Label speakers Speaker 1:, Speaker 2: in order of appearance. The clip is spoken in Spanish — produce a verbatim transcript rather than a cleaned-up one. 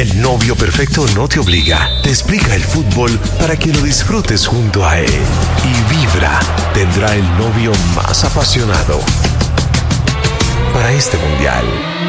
Speaker 1: El novio perfecto no te obliga, te explica el fútbol para que lo disfrutes junto a él. Y Vibra tendrá el novio más apasionado para este mundial.